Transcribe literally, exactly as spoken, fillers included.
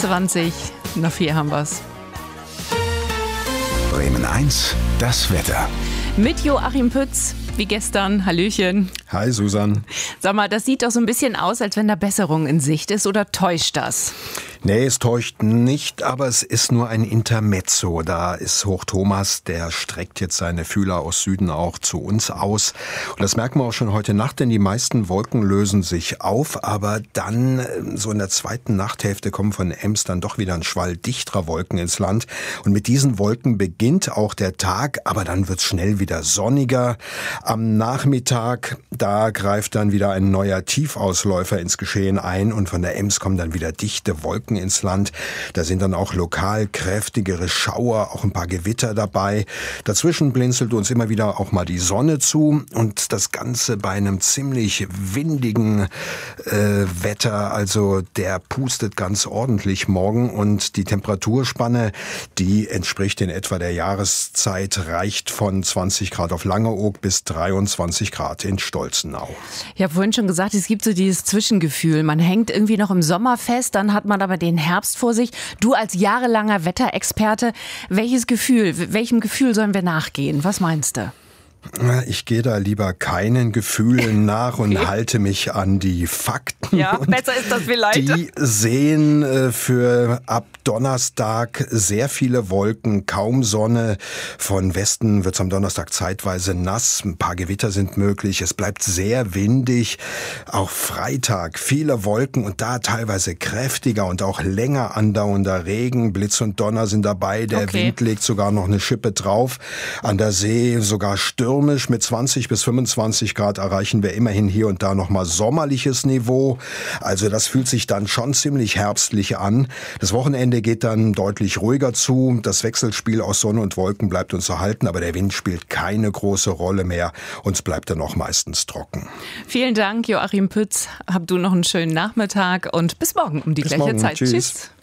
zwanzig. Noch vier haben wir's. Bremen eins, das Wetter. Mit Joachim Pütz, wie gestern. Hallöchen. Hi Susan. Sag mal, das sieht doch so ein bisschen aus, als wenn da Besserung in Sicht ist, oder täuscht das? Nee, es täuscht nicht, aber es ist nur ein Intermezzo. Da ist Hoch Thomas, der streckt jetzt seine Fühler aus Süden auch zu uns aus. Und das merken wir auch schon heute Nacht, denn die meisten Wolken lösen sich auf. Aber dann, so in der zweiten Nachthälfte, kommen von Ems dann doch wieder ein Schwall dichterer Wolken ins Land. Und mit diesen Wolken beginnt auch der Tag, aber dann wird's schnell wieder sonniger. Am Nachmittag, da greift dann wieder ein neuer Tiefausläufer ins Geschehen ein. Und von der Ems kommen dann wieder dichte Wolken ins Land. Da sind dann auch lokal kräftigere Schauer, auch ein paar Gewitter dabei. Dazwischen blinzelt uns immer wieder auch mal die Sonne zu und das Ganze bei einem ziemlich windigen äh, Wetter. Also der pustet ganz ordentlich morgen und die Temperaturspanne, die entspricht in etwa der Jahreszeit, reicht von zwanzig Grad auf Langeoog bis dreiundzwanzig Grad in Stolzenau. Ich habe vorhin schon gesagt, es gibt so dieses Zwischengefühl. Man hängt irgendwie noch im Sommer fest, dann hat man aber den Herbst vor sich. Du als jahrelanger Wetterexperte, welches Gefühl, welchem Gefühl sollen wir nachgehen? Was meinst du? Ich gehe da lieber keinen Gefühlen nach und okay. halte mich an die Fakten. Ja, besser ist das vielleicht. Die sehen äh, für ab Donnerstag sehr viele Wolken, kaum Sonne. Von Westen wird es am Donnerstag zeitweise nass. Ein paar Gewitter sind möglich. Es bleibt sehr windig. Auch Freitag viele Wolken und da teilweise kräftiger und auch länger andauernder Regen. Blitz und Donner sind dabei. Der okay. Wind legt sogar noch eine Schippe drauf. An der See sogar Stürme. Mit zwanzig bis fünfundzwanzig Grad erreichen wir immerhin hier und da nochmal sommerliches Niveau. Also das fühlt sich dann schon ziemlich herbstlich an. Das Wochenende geht dann deutlich ruhiger zu. Das Wechselspiel aus Sonne und Wolken bleibt uns erhalten, aber der Wind spielt keine große Rolle mehr. Uns bleibt dann auch meistens trocken. Vielen Dank, Joachim Pütz. Hab du noch einen schönen Nachmittag und bis morgen um die bis gleiche morgen. Zeit. Tschüss. Tschüss.